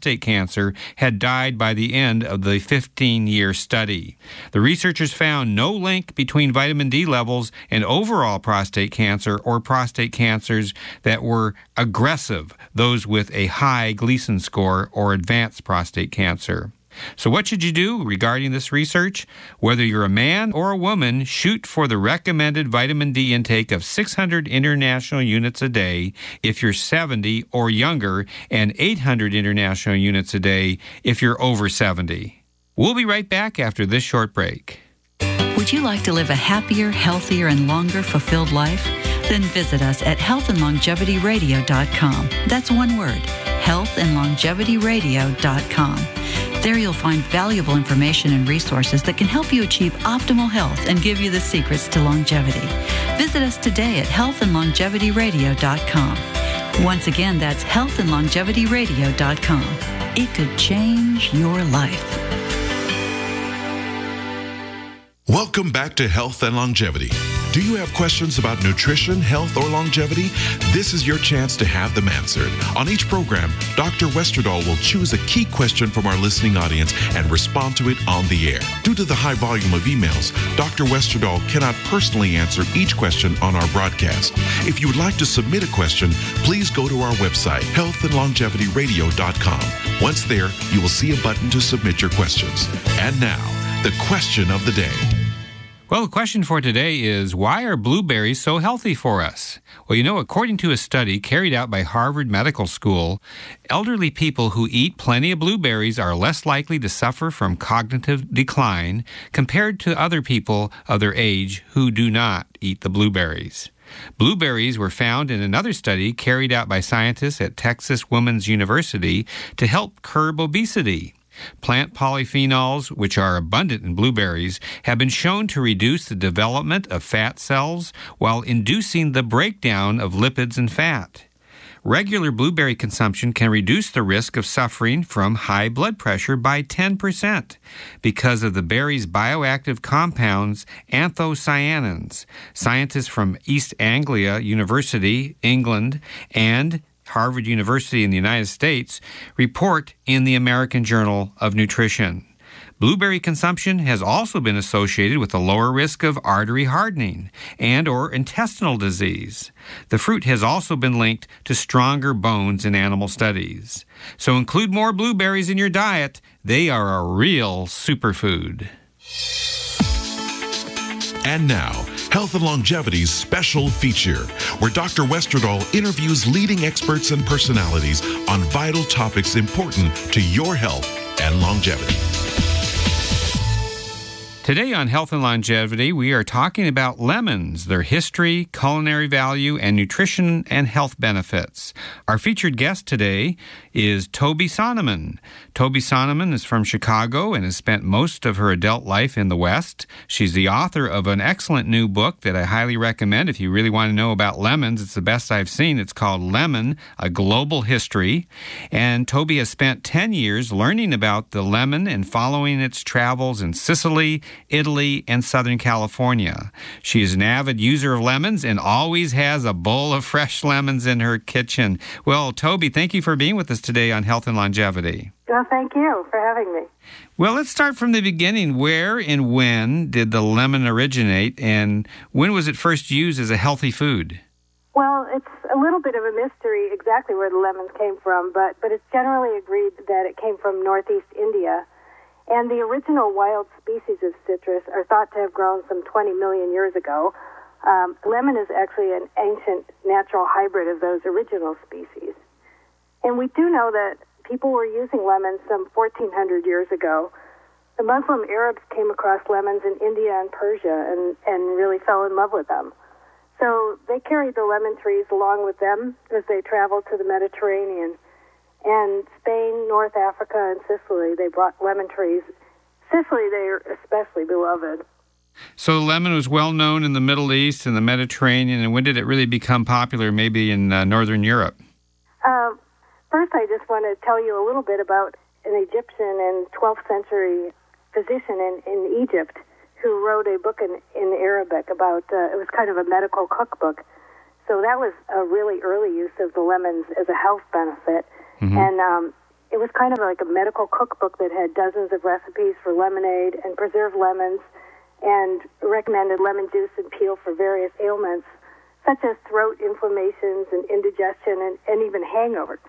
prostate cancer had died by the end of the 15-year study. The researchers found no link between vitamin D levels and overall prostate cancer or prostate cancers that were aggressive, those with a high Gleason score or advanced prostate cancer. So what should you do regarding this research? Whether you're a man or a woman, shoot for the recommended vitamin D intake of 600 international units a day if you're 70 or younger, and 800 international units a day if you're over 70. We'll be right back after this short break. Would you like to live a happier, healthier, and longer fulfilled life? Then visit us at healthandlongevityradio.com. That's one word, healthandlongevityradio.com. There you'll find valuable information and resources that can help you achieve optimal health and give you the secrets to longevity. Visit us today at healthandlongevityradio.com. Once again, that's healthandlongevityradio.com. It could change your life. Welcome back to Health and Longevity. Do you have questions about nutrition, health, or longevity? This is your chance to have them answered. On each program, Dr. Westerdahl will choose a key question from our listening audience and respond to it on the air. Due to the high volume of emails, Dr. Westerdahl cannot personally answer each question on our broadcast. If you would like to submit a question, please go to our website, healthandlongevityradio.com. Once there, you will see a button to submit your questions. And now, the question of the day. Well, the question for today is, why are blueberries so healthy for us? Well, according to a study carried out by Harvard Medical School, elderly people who eat plenty of blueberries are less likely to suffer from cognitive decline compared to other people of their age who do not eat the blueberries. Blueberries were found in another study carried out by scientists at Texas Women's University to help curb obesity. Plant polyphenols, which are abundant in blueberries, have been shown to reduce the development of fat cells while inducing the breakdown of lipids and fat. Regular blueberry consumption can reduce the risk of suffering from high blood pressure by 10% because of the berry's bioactive compounds, anthocyanins. Scientists from East Anglia University, England, and Harvard University in the United States report in the American Journal of Nutrition. Blueberry consumption has also been associated with a lower risk of artery hardening and or intestinal disease. The fruit has also been linked to stronger bones in animal studies. So include more blueberries in your diet. They are a real superfood. And now, Health and Longevity's special feature, where Dr. Westerdahl interviews leading experts and personalities on vital topics important to your health and longevity. Today on Health and Longevity, we are talking about lemons, their history, culinary value, and nutrition and health benefits. Our featured guest today is Toby Sonneman. Toby Sonneman is from Chicago and has spent most of her adult life in the West. She's the author of an excellent new book that I highly recommend if you really want to know about lemons. It's the best I've seen. It's called Lemon, A Global History. And Toby has spent 10 years learning about the lemon and following its travels in Sicily, Italy, and Southern California. She is an avid user of lemons and always has a bowl of fresh lemons in her kitchen. Well, Toby, thank you for being with us today on Health and Longevity. Well, thank you for having me. Well, let's start from the beginning. Where and when did the lemon originate, and when was it first used as a healthy food? Well, it's a little bit of a mystery exactly where the lemons came from, but it's generally agreed that it came from northeast India. And the original wild species of citrus are thought to have grown some 20 million years ago. Lemon is actually an ancient natural hybrid of those original species. And we do know that people were using lemons some 1,400 years ago. The Muslim Arabs came across lemons in India and Persia and really fell in love with them. So they carried the lemon trees along with them as they traveled to the Mediterranean. And Spain, North Africa, and Sicily, they brought lemon trees. Sicily, they are especially beloved. So lemon was well known in the Middle East and the Mediterranean, and when did it really become popular, maybe in Northern Europe? First, I just want to tell you a little bit about an Egyptian and 12th century physician in Egypt who wrote a book in Arabic about, it was kind of a medical cookbook. So that was a really early use of the lemons as a health benefit. Mm-hmm. And it was kind of like a medical cookbook that had dozens of recipes for lemonade and preserved lemons and recommended lemon juice and peel for various ailments, such as throat inflammations and indigestion and even hangover.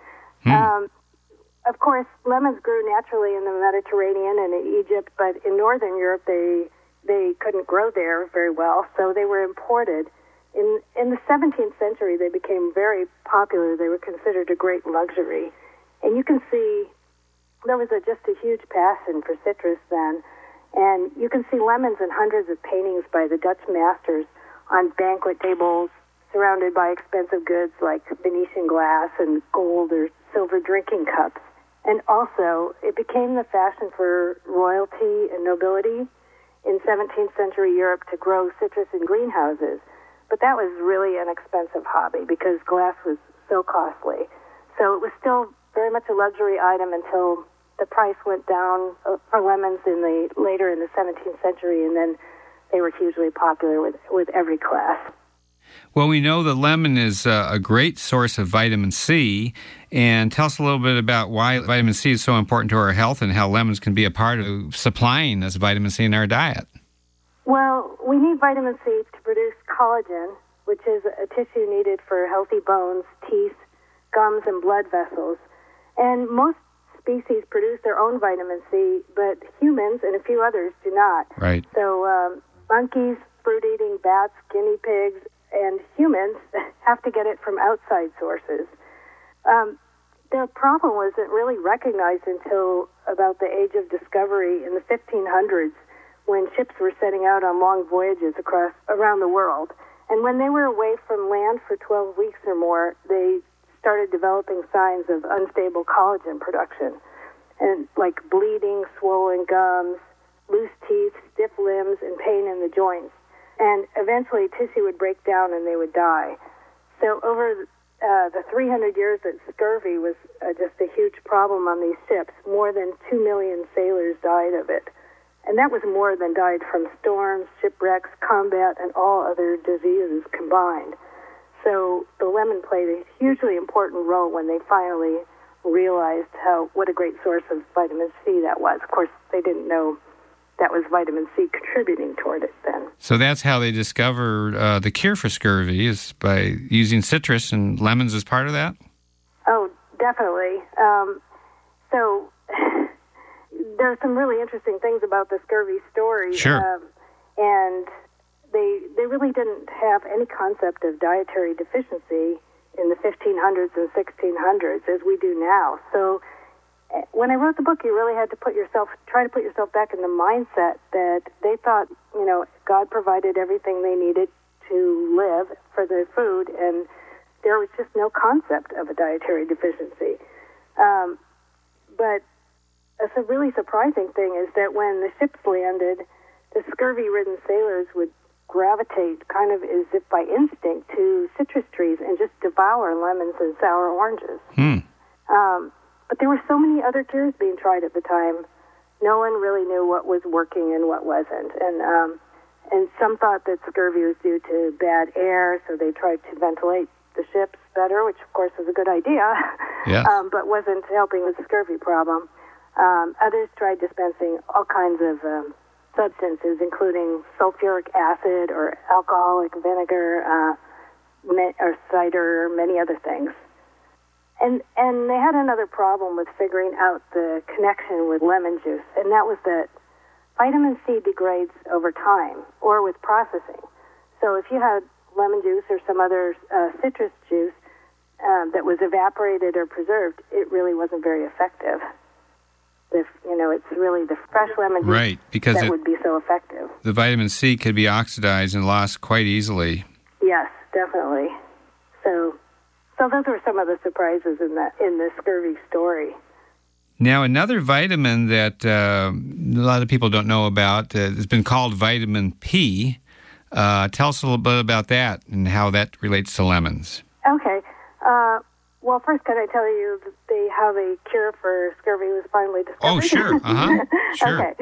Of course, lemons grew naturally in the Mediterranean and in Egypt, but in Northern Europe they couldn't grow there very well, so they were imported. In the 17th century, they became very popular. They were considered a great luxury. And you can see there was just a huge passion for citrus then. And you can see lemons in hundreds of paintings by the Dutch masters on banquet tables, surrounded by expensive goods like Venetian glass and gold or silver drinking cups. And also, it became the fashion for royalty and nobility in 17th century Europe to grow citrus in greenhouses. But that was really an expensive hobby because glass was so costly. So it was still very much a luxury item until the price went down for lemons later in the 17th century, and then they were hugely popular with every class. Well, we know that lemon is a great source of vitamin C, and tell us a little bit about why vitamin C is so important to our health and how lemons can be a part of supplying this vitamin C in our diet. Well, we need vitamin C to produce collagen, which is a tissue needed for healthy bones, teeth, gums, and blood vessels. And most species produce their own vitamin C, but humans and a few others do not. Right. So monkeys, fruit-eating bats, guinea pigs, and humans have to get it from outside sources. The problem wasn't really recognized until about the age of discovery in the 1500s, when ships were setting out on long voyages around the world. And when they were away from land for 12 weeks or more, they started developing signs of unstable collagen production, and like bleeding, swollen gums, loose teeth, stiff limbs, and pain in the joints. And eventually tissue would break down and they would die. So over the 300 years that scurvy was just a huge problem on these ships, more than 2 million sailors died of it. And that was more than died from storms, shipwrecks, combat, and all other diseases combined. So the lemon played a hugely important role when they finally realized what a great source of vitamin C that was. Of course, they didn't know that was vitamin C contributing toward it then. So that's how they discovered the cure for scurvy, is by using citrus, and lemons as part of that? Oh, definitely. So there are some really interesting things about the scurvy story. Sure. And they really didn't have any concept of dietary deficiency in the 1500s and 1600s as we do now. So when I wrote the book, you really had to try to put yourself back in the mindset that they thought, God provided everything they needed to live for their food, and there was just no concept of a dietary deficiency. But a really surprising thing is that when the ships landed, the scurvy-ridden sailors would gravitate kind of as if by instinct to citrus trees and just devour lemons and sour oranges. But there were so many other cures being tried at the time. No one really knew what was working and what wasn't. And some thought that scurvy was due to bad air, so they tried to ventilate the ships better, which of course was a good idea, yes. But wasn't helping with the scurvy problem. Others tried dispensing all kinds of substances, including sulfuric acid or alcoholic vinegar, or cider, many other things. And they had another problem with figuring out the connection with lemon juice, and that was that vitamin C degrades over time or with processing. So if you had lemon juice or some other citrus juice that was evaporated or preserved, it really wasn't very effective. It's really the fresh lemon juice, right, because that would be so effective. The vitamin C could be oxidized and lost quite easily. Yes, definitely. So those were some of the surprises in the scurvy story. Now, another vitamin that a lot of people don't know about has been called vitamin P. Tell us a little bit about that and how that relates to lemons. Okay. Well, first, can I tell you how the cure for scurvy was finally discovered? Oh, sure. Sure. Okay.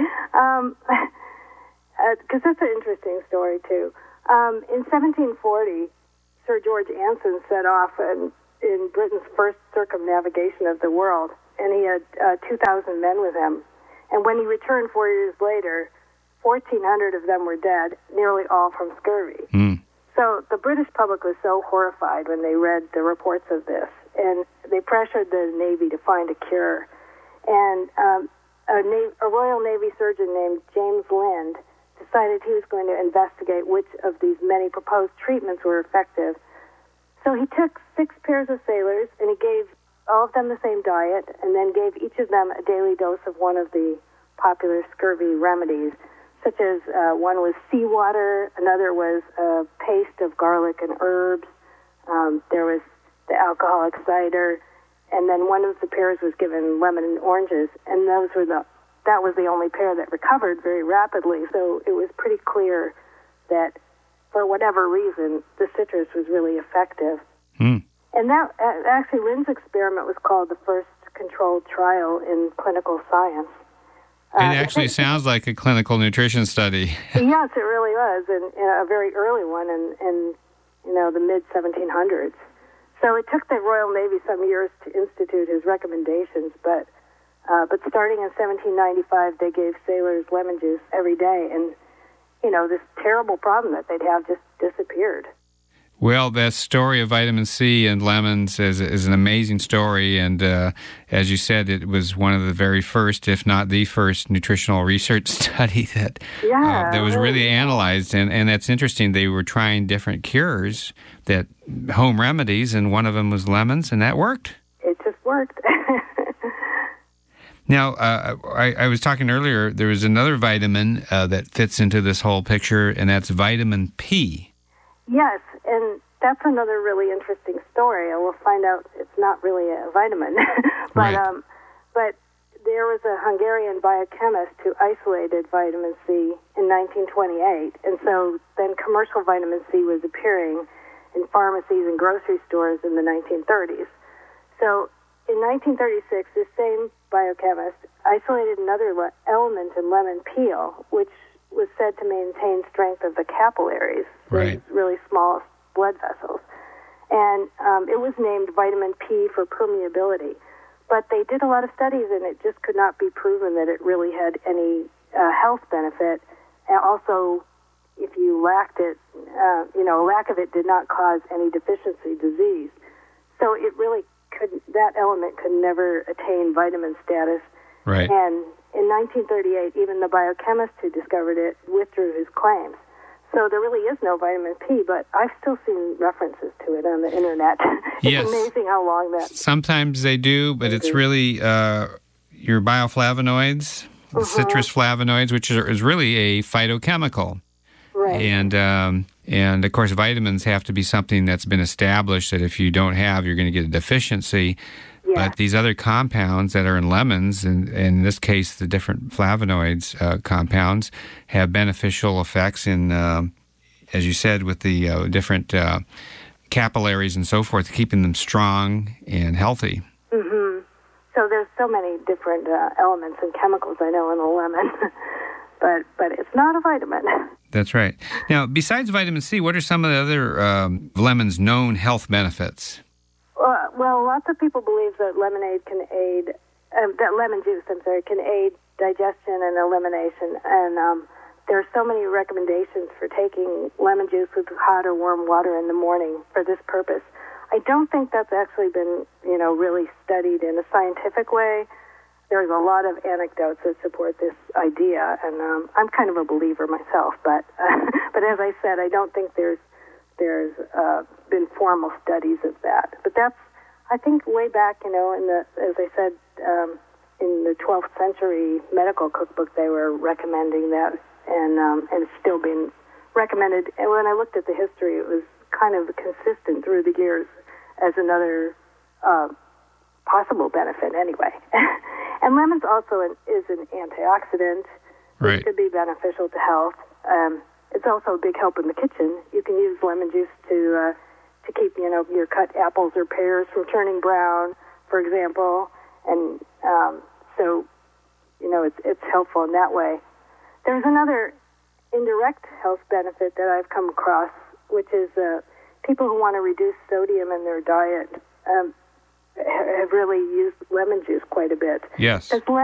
Because that's an interesting story, too. In 1740, Sir George Anson set off in Britain's first circumnavigation of the world. and he had 2,000 men with him. And when he returned 4 years later, 1,400 of them were dead, nearly all from scurvy. So the British public was so horrified when they read the reports of this, and they pressured the Navy to find a cure. And a Royal Navy surgeon named James Lind decided he was going to investigate which of these many proposed treatments were effective. So he took 6 pairs of sailors, and he gave all of them the same diet, and then gave each of them a daily dose of one of the popular scurvy remedies, such as one was seawater, another was a paste of garlic and herbs, there was the alcoholic cider, and then one of the pairs was given lemon and oranges, and that was the only pair that recovered very rapidly. So it was pretty clear that for whatever reason, the citrus was really effective. And that actually, Lind's experiment was called the first controlled trial in clinical science. It actually sounds like a clinical nutrition study. Yes, it really was, and a very early one in the mid-1700s. So it took the Royal Navy some years to institute his recommendations, but starting in 1795, they gave sailors lemon juice every day, and this terrible problem that they'd have just disappeared. Well, that story of vitamin C and lemons is an amazing story, and as you said, it was one of the very first, if not the first, nutritional research study that was really analyzed, and that's interesting. They were trying different cures, home remedies, and one of them was lemons, and that worked. It just worked. Now, I was talking earlier, there was another vitamin that fits into this whole picture, and that's vitamin P. Yes, and that's another really interesting story. We'll find out it's not really a vitamin. But there was a Hungarian biochemist who isolated vitamin C in 1928, and so then commercial vitamin C was appearing in pharmacies and grocery stores in the 1930s. So in 1936, this same biochemist isolated another element in lemon peel, which was said to maintain strength of the capillaries, really small blood vessels. And it was named vitamin P for permeability. But they did a lot of studies, and it just could not be proven that it really had any health benefit. And also, if you lacked it, lack of it did not cause any deficiency disease. So it really that element could never attain vitamin status. Right. And in 1938, even the biochemist who discovered it withdrew his claims. So there really is no vitamin P, but I've still seen references to it on the internet. It's amazing how long that... Sometimes they do, but it's really your bioflavonoids, citrus flavonoids, which is really a phytochemical. Right. And of course, vitamins have to be something that's been established that if you don't have, you're going to get a deficiency. Yeah. But these other compounds that are in lemons, and in this case, the different flavonoids compounds, have beneficial effects in, as you said, with the different capillaries and so forth, keeping them strong and healthy. Mm-hmm. So there's so many different elements and chemicals I know in a lemon, but it's not a vitamin. That's right. Now, besides vitamin C, what are some of the other lemon's known health benefits? Well, lots of people believe that lemon juice, can aid digestion and elimination. And there are so many recommendations for taking lemon juice with hot or warm water in the morning for this purpose. I don't think that's actually been, really studied in a scientific way. There's a lot of anecdotes that support this idea, and I'm kind of a believer myself. But as I said, I don't think there's been formal studies of that. But that's, I think, way back, as I said, in the 12th century medical cookbook, they were recommending that, and it's still being recommended. And when I looked at the history, it was kind of consistent through the years as another possible benefit anyway. And lemons also is an antioxidant, which could be beneficial to health. It's also a big help in the kitchen. You can use lemon juice to keep, your cut apples or pears from turning brown, for example. And so, it's helpful in that way. There's another indirect health benefit that I've come across, which is people who want to reduce sodium in their diet. have really used lemon juice quite a bit. Yes. Does